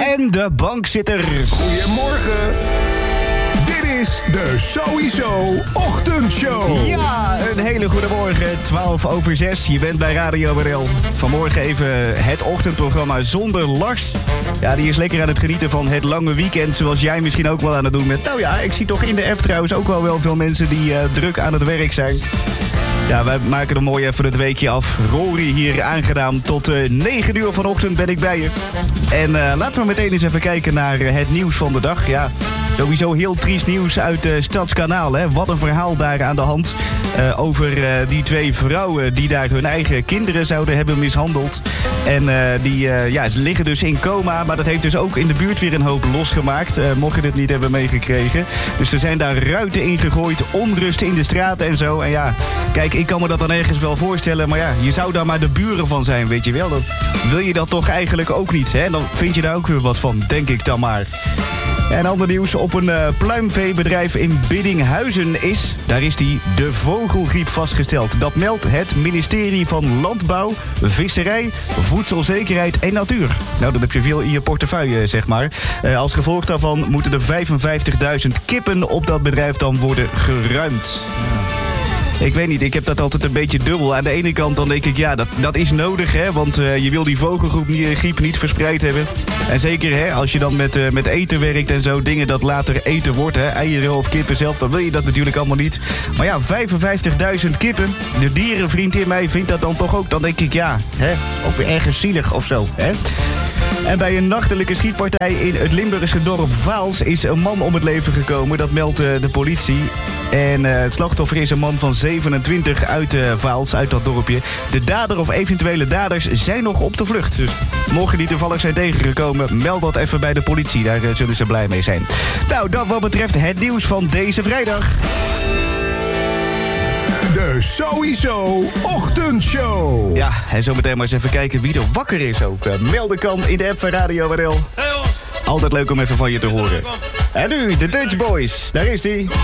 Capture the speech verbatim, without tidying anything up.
en de bankzitters. Goedemorgen. Dit is de Sowieso Ochtendshow. Ja, een hele goede morgen. twaalf over zes. Je bent bij Radio R L. Vanmorgen even het ochtendprogramma zonder Lars. Ja, die is lekker aan het genieten van het lange weekend. Zoals jij misschien ook wel aan het doen bent. Nou ja, ik zie toch in de app trouwens ook wel, wel veel mensen die uh, druk aan het werk zijn. Ja, wij maken er mooi even het weekje af. Rory hier aangedaan. Tot uh, negen uur vanochtend ben ik bij je. En uh, laten we meteen eens even kijken naar uh, het nieuws van de dag. Ja, sowieso heel triest nieuws uit uh, Stadskanaal. Hè. Wat een verhaal daar aan de hand. Uh, over uh, die twee vrouwen die daar hun eigen kinderen zouden hebben mishandeld. En uh, die uh, ja, ze liggen dus in coma. Maar dat heeft dus ook in de buurt weer een hoop losgemaakt. Uh, mocht je het niet hebben meegekregen. Dus er zijn daar ruiten ingegooid. Onrust in de straten en zo. En ja, kijk, ik kan me dat dan ergens wel voorstellen. Maar ja, je zou daar maar de buren van zijn, weet je wel. Dan wil je dat toch eigenlijk ook niet, hè? Dan vind je daar ook weer wat van, denk ik dan maar. En ander nieuws, op een uh, pluimveebedrijf in Biddinghuizen is, daar is die, de vogelgriep vastgesteld. Dat meldt het ministerie van Landbouw, Visserij, Voedselzekerheid en Natuur. Nou, dan heb je veel in je portefeuille, zeg maar. Uh, als gevolg daarvan moeten er vijfenvijftigduizend kippen op dat bedrijf dan worden geruimd. Ik weet niet, ik heb dat altijd een beetje dubbel. Aan de ene kant dan denk ik, ja, dat, dat is nodig, hè. Want uh, je wil die vogelgriep niet verspreid hebben. En zeker, hè, als je dan met, uh, met eten werkt en zo, dingen dat later eten wordt, hè. Eieren of kippen zelf, dan wil je dat natuurlijk allemaal niet. Maar ja, vijfenvijftigduizend kippen. De dierenvriend in mij vindt dat dan toch ook. Dan denk ik, ja, hè, ook weer ergens zielig of zo, hè. En bij een nachtelijke schietpartij in het Limburgse dorp Vaals is een man om het leven gekomen. Dat meldt uh, de politie. En uh, het slachtoffer is een man van zevenentwintig uit uh, Vaals, uit dat dorpje. De dader of eventuele daders zijn nog op de vlucht. Dus mocht je die toevallig zijn tegengekomen, meld dat even bij de politie. Daar uh, zullen ze blij mee zijn. Nou, dat wat betreft het nieuws van deze vrijdag. De Sowieso Ochtendshow. Ja, en zometeen maar eens even kijken wie er wakker is ook. Uh, melden kan in de app van Radio R L. Hey, ons. Altijd leuk om even van je te horen. En nu, de Dutch Boys. Daar is die.